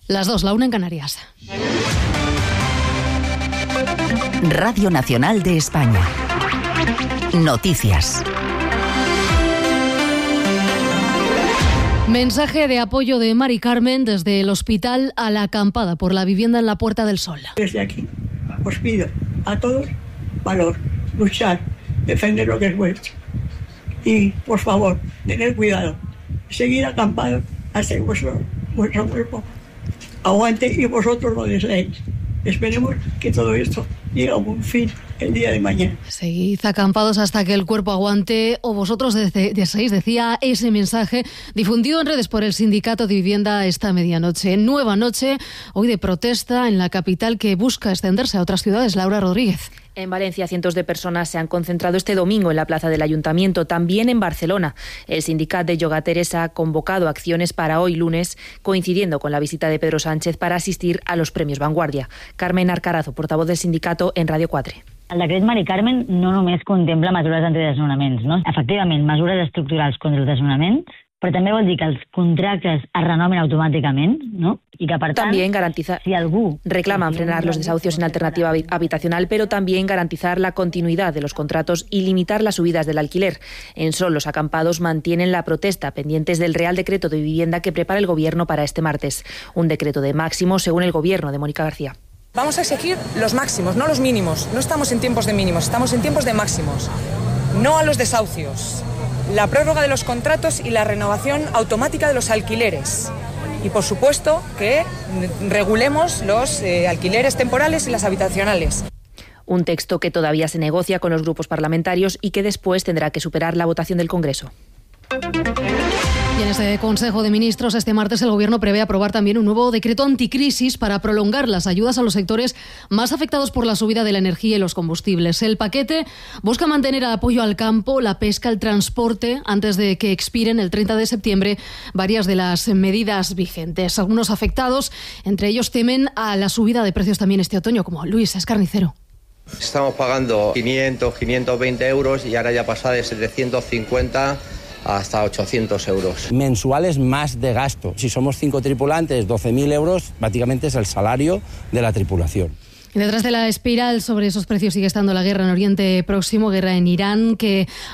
Las 2, la 1 en Canarias. Radio Nacional de España. Noticias. Mensaje de apoyo de Mari Carmen desde el hospital a la acampada por la vivienda en la Puerta del Sol. Desde aquí os pido a todos valor, luchar, defender lo que es vuestro. Y, por favor, tener cuidado. Seguir acampados hasta que vuestro cuerpo aguante y vosotros lo deseéis. Esperemos que todo esto llegue a un fin el día de mañana. Seguid acampados hasta que el cuerpo aguante o vosotros deseéis, decía ese mensaje difundido en redes por el Sindicato de Vivienda esta medianoche. Nueva noche hoy de protesta en la capital que busca extenderse a otras ciudades. Laura Rodríguez. En Valencia, cientos de personas se han concentrado este domingo en la plaza del Ayuntamiento, también en Barcelona. El sindicat de llogateres ha convocado acciones para hoy lunes, coincidiendo con la visita de Pedro Sánchez para asistir a los premios Vanguardia. Carmen Arcarazo, portavos del sindicato en Radio 4. El decret Mari Carmen no només contempla mesures antidesnonaments, no? Efectivament, mesures estructurals contra els desnonaments, però també vol dir que els contractes es renoven automàticament, ¿no? Y que, per tant, también garantiza, si algú reclaman frenar los desahucios sin alternativa habitacional, pero también garantizar la continuidad de los contratos y limitar las subidas del alquiler. En Sol, los acampados mantienen la protesta, pendientes del Real Decreto de Vivienda que prepara el Gobierno para este martes. Un decreto de máximos, según el Gobierno de Mónica García. Vamos a exigir los máximos, no los mínimos. No estamos en tiempos de mínimos, estamos en tiempos de máximos. No a los desahucios, la prórroga de los contratos y la renovación automática de los alquileres. Y, por supuesto, que regulemos los alquileres temporales y las habitacionales. Un texto que todavía se negocia con los grupos parlamentarios y que después tendrá que superar la votación del Congreso. Y en este Consejo de Ministros este martes el Gobierno prevé aprobar también un nuevo decreto anticrisis para prolongar las ayudas a los sectores más afectados por la subida de la energía y los combustibles. El paquete busca mantener el apoyo al campo, la pesca, el transporte, antes de que expiren el 30 de septiembre varias de las medidas vigentes. Algunos afectados, entre ellos, temen a la subida de precios también este otoño, como Luis, es carnicero. Estamos pagando 500, 520 euros y ahora ya pasa de 750 hasta 800 euros. Mensuales más de gasto. Si somos 5 tripulantes, 12.000 euros, prácticamente es el salario de la tripulación. Y detrás de la espiral sobre esos precios sigue estando la guerra en Oriente Próximo, guerra en Irán, que